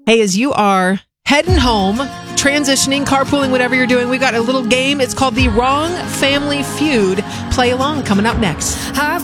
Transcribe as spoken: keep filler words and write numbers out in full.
Hey, as you are heading home, transitioning, carpooling, whatever you're doing, we got a little game. It's called the Wrong Family Feud. Play along, coming up next.